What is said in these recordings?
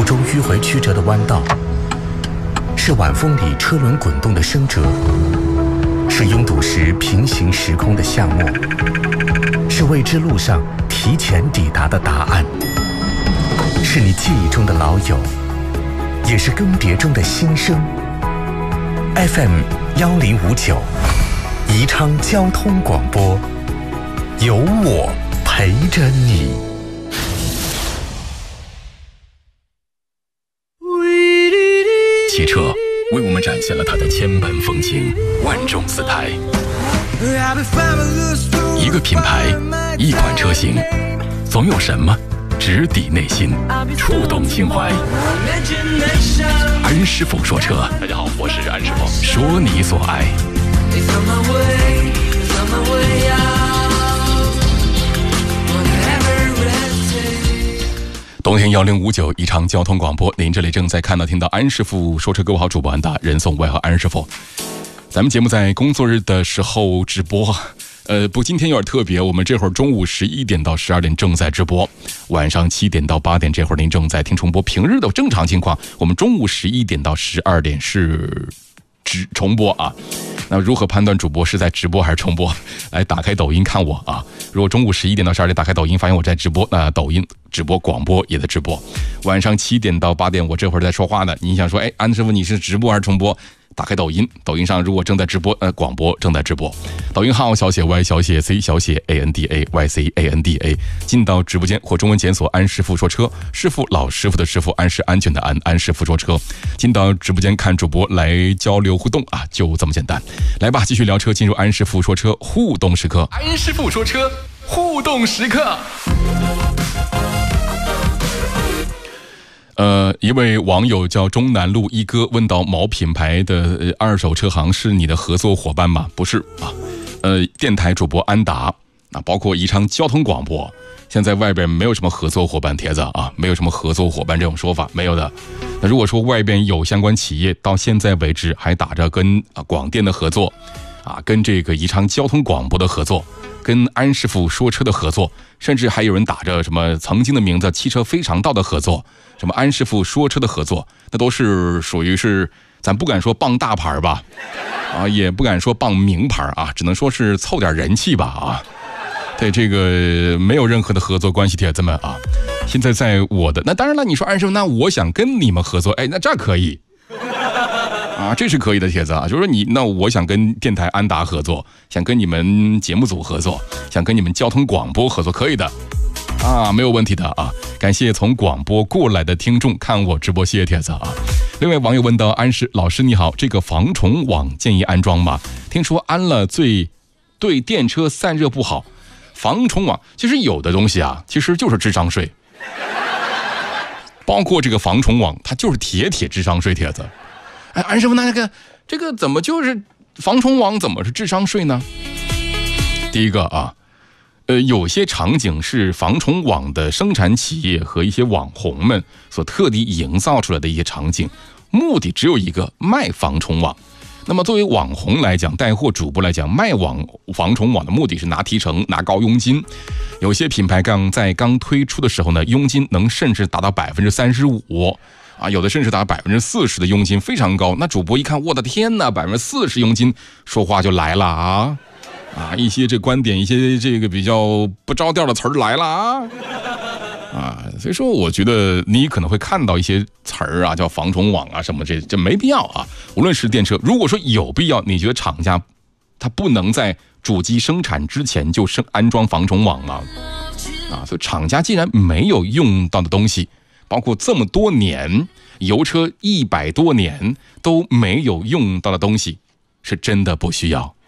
中迂回曲折的弯道，是晚风里车轮滚动的声折，是拥堵时平行时空的夏末，是未知路上提前抵达的答案，是你记忆中的老友，也是更迭中的新生。FM 1059，宜昌交通广播，有我陪着你。 汽车为我们展现了它的千般风情，万种姿态。一个品牌，一款车型，总有什么直抵内心，触动情怀。安师傅说车，大家好，我是安师傅，说你所爱。冬天1059宜昌交通广播，您这里正在看到听到安师傅说车，各位好，主播安达，人送外号安师傅。咱们节目在工作日的时候直播，不，今天有点特别，我们这会儿中午11点到12点正在直播，晚上7点到8点这会儿您正在听重播。平日的正常情况，我们中午11点到12点是重播啊。那如何判断主播是在直播还是重播？来打开抖音看我啊！如果中午11点到12点打开抖音，发现我在直播，那抖音直播广播也在直播。晚上7点到8点，我这会儿在说话呢。你想说，哎，安师傅你是直播还是重播？打开抖音，抖音上如果正在直播，广播正在直播。抖音号小写 Y 小写 C 小写 ANDA YCANDA， 进到直播间或中文检索安师傅说车，师傅老师傅的师傅，安是安全的安，安师傅说车。进到直播间看主播来交流互动啊，就这么简单。来吧，继续聊车，进入安师傅说车互动时刻。安师傅说车互动时刻。一位网友叫中南路一哥问到，某品牌的二手车行是你的合作伙伴吗？不是啊，电台主播安达，那包括宜昌交通广播，现在外边没有什么合作伙伴帖子啊，没有什么合作伙伴这种说法，没有的。那如果说外边有相关企业到现在为止还打着跟广电的合作啊，跟这个宜昌交通广播的合作，跟安师傅说车的合作，甚至还有人打着什么曾经的名字汽车非常道的合作，什么安师傅说车的合作，那都是属于是咱不敢说傍大牌吧，啊，也不敢说傍名牌啊，只能说是凑点人气吧啊。对，这个没有任何的合作关系帖子们啊。现在在我的，那当然了，你说安师傅，那我想跟你们合作，哎，那这可以啊，这是可以的帖子啊，就是说那我想跟电台安达合作，想跟你们节目组合作，想跟你们交通广播合作，可以的啊，没有问题的啊。感谢从广播过来的听众看我直播，谢谢帖子啊。另外网友问到，安师老师你好，这个防虫网建议安装吗？听说安了对电车散热不好。防虫网其实有的东西啊，其实就是智商税，包括这个防虫网，它就是铁智商税帖子。哎，安师傅，那这个怎么就是防虫网怎么是智商税呢？第一个啊，有些场景是防虫网的生产企业和一些网红们所特地营造出来的一些场景，目的只有一个，卖防虫网。那么作为网红来讲，带货主播来讲，卖防虫网的目的是拿提成，拿高佣金。有些品牌在刚推出的时候呢，佣金能甚至达到35%啊，有的甚至达40%的佣金，非常高。那主播一看，我的天哪，40%佣金，说话就来了啊！一些这观点，一些这个比较不着调的词儿来了啊！所以说我觉得你可能会看到一些词儿啊，叫防虫网啊什么，这没必要啊。无论是电车，如果说有必要，你觉得厂家他不能在主机生产之前就安装防虫网吗？啊，所以厂家既然没有用到的东西，包括这么多年油车100多年都没有用到的东西，是真的不需要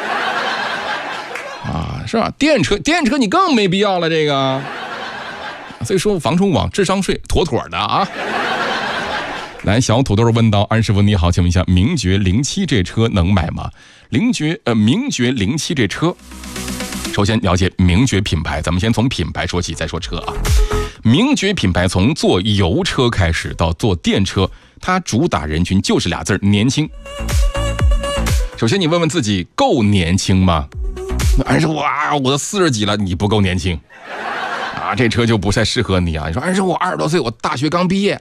啊，是吧？电车你更没必要了，这个。所以说防虫网智商税妥的啊。来，小土豆问到，安师傅你好，请问一下，名爵07这车能买吗？名爵07这车，首先了解名爵品牌，咱们先从品牌说起，再说车啊。名爵品牌从做油车开始到做电车，它主打人群就是俩字，年轻。首先你问问自己，够年轻吗？安师傅啊，我都40几了，你不够年轻啊，这车就不太适合你啊。你说安师傅我20多岁，我大学刚毕业